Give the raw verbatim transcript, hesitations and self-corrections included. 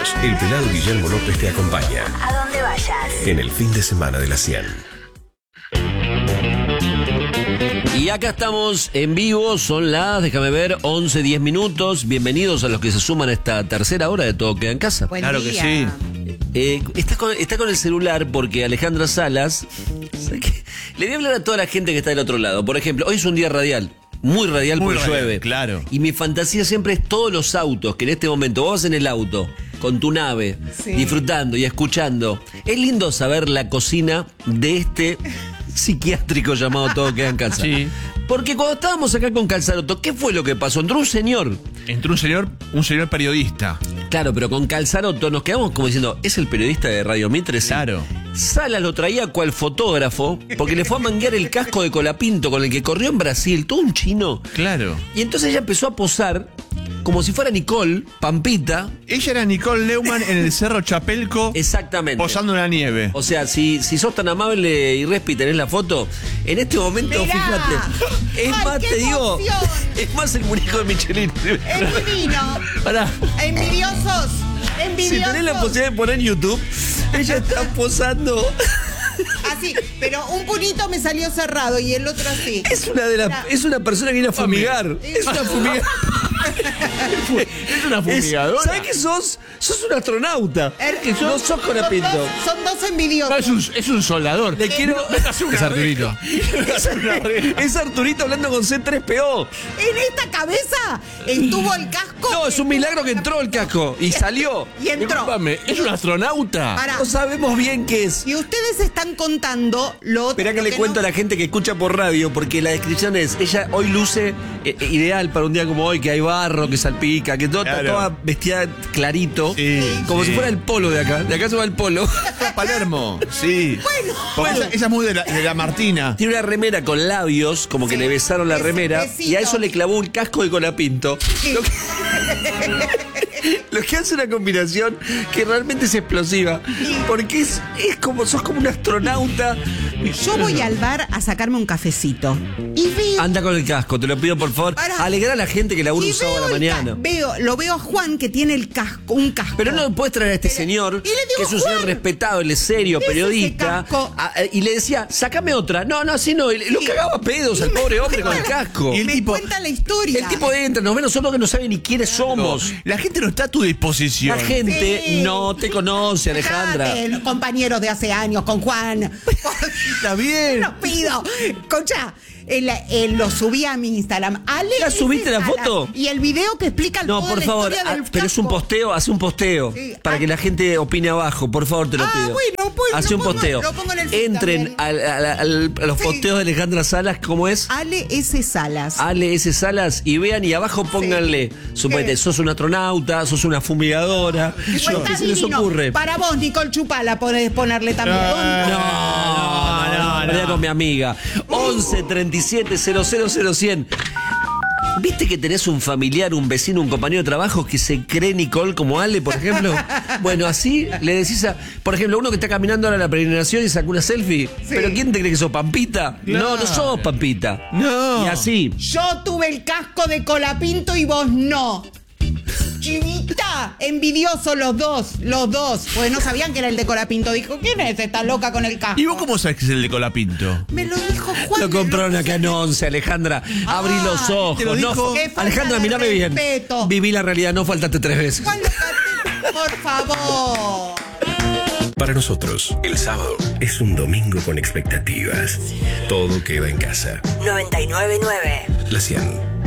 minutos, el pelado Guillermo López te acompaña. A donde vayas. En el fin de semana de la cien. Y acá estamos en vivo, son las, déjame ver, once, diez minutos. Bienvenidos a los que se suman a esta tercera hora de Todo Queda en Casa. Buen Claro día. que sí. Eh, está, con, está con el celular porque Alejandra Salas, ¿sabe qué? Le voy a hablar a toda la gente que está del otro lado. Por ejemplo, hoy es un día radial. Muy radial Muy porque radial, llueve. claro. Y mi fantasía siempre es todos los autos que en este momento vos vas en el auto, con tu nave, Sí. disfrutando y escuchando. Es lindo saber la cocina de este psiquiátrico llamado Todo Queda en Casa. Sí. Porque cuando estábamos acá con Calzaroto, ¿qué fue lo que pasó? Entró un señor. Entró un señor, un señor periodista. Claro, pero con Calzaroto nos quedamos como diciendo, ¿es el periodista de Radio Mitre? Sí. Claro. Salas lo traía cual fotógrafo porque le fue a manguear el casco de Colapinto con el que corrió en Brasil, todo un chino. Claro. Y entonces ella empezó a posar como si fuera Nicole, Pampita. Ella era Nicole Neumann en el Cerro Chapelco, Exactamente. posando en la nieve. O sea, si, si sos tan amable y respi tenés la foto, en este momento, Mirá. fíjate. Es Ay, más, qué te digo, emoción. es más el muñeco de Michelin. Es divino. Pará. Envidiosos. Si Envidiosos. tenés la posibilidad de poner en YouTube, ella está posando. Así, pero un punito me salió cerrado y el otro así. Es una de las, Mirá. es una persona que viene a fumigar. Es una fumigadora. Es una fumigadora. ¿Sabes qué sos? Sos un astronauta. Er- Que no sos Colapinto. Son dos, son dos envidiosos. No, es, un, es un soldador. Le quiero. Es Arturito. Es Arturito hablando con C tres P O. En esta cabeza estuvo el casco. No, es un milagro que entró el casco y salió. Y entró. Discúlpame, es un astronauta. Pará. No sabemos bien qué es. Y ustedes están contando lo otro. Esperá que le cuento no- a la gente que escucha por radio, porque la descripción es, ella hoy luce eh, eh, ideal para un día como hoy, que hay barro, que salpica, que todo, está Claro. toda vestida clarito, Sí, como sí. si fuera el polo de acá. De acá se va el polo. Palermo. Sí. Bueno, Porque bueno. Ella, ella es muy de la, de la Martina. Tiene una remera con labios, como que Sí, le besaron la besi- remera, besito. y a eso le clavó un casco de Colapinto. Sí. Lo que, lo que hace una combinación que realmente es explosiva. Porque es, es como, sos como un astronauta. Yo voy al bar a sacarme un cafecito. Y veo. Anda con el casco, te lo pido por favor. Pará. Alegrar a la gente que labura y un sábado a la veo el mañana. ca- Veo, lo veo a Juan que tiene el casco, un casco. Pero no puedes traer a este Pero- señor, y le digo, que es un señor Juan, respetado, él es serio, ¿qué es periodista, ese casco? a- a- y le decía, sácame otra. No, no, así no. Y lo Y- cagaba a pedos y al me pobre hombre con el cuenta- casco. Y el me tipo- cuenta la historia. El tipo entra, nos ve nosotros que no sabe ni quiénes somos. La gente no está a tu disposición. La gente Sí. no te conoce, Alejandra. Dejate, los compañeros de hace años con Juan. Está bien. Los pido. Concha, él, él lo subí a mi Instagram. Ale, ¿Ya subiste la Salas. foto? Y el video que explica No, toda por la favor, historia ah, del pero es un casco. posteo, hace un posteo Sí, para ah. que la gente opine abajo, por favor, te lo Ah, pido. bueno, pues, hace lo un pongo- posteo. lo pongo en el feed Entren también. al- al- al- a los Sí. posteos de Alejandra Salas, ¿cómo es? Ale S. Salas. Ale S. Salas y vean y abajo pónganle, suponete, ¿Qué? sos un astronauta, sos una fumigadora, ¿qué, Pues está se les divino. ocurre? Para vos, Nicole Chupala, podés ponerle también. No, no, no, no, no, no. con mi amiga. once treinta y siete cero cero cero cien. ¿Viste que tenés un familiar, un vecino, un compañero de trabajo que se cree Nicole como Ale, por ejemplo? Bueno, así le decís a... Por ejemplo, uno que está caminando ahora a la peregrinación y sacó una selfie. ¿Pero quién te cree que sos, Pampita? No, no sos Pampita. No. Y así. Yo tuve el casco de Colapinto y vos no. Chinita, envidiosos los dos, los dos. Pues no sabían que era el de Colapinto. Dijo, ¿quién es esta loca con el casco? ¿Y vos cómo sabes que es el de Colapinto? Me lo dijo Juan. Lo me compraron lo- acá en Once, Alejandra. Abrí Ah, los ojos. te lo no, dijo. Qué falta Alejandra, de mirame bien. respeto. Viví la realidad, no faltaste tres veces. Juan, lo- por favor. Para nosotros, el sábado es un domingo con expectativas. Todo queda en casa. noventa y nueve punto nueve. La cien.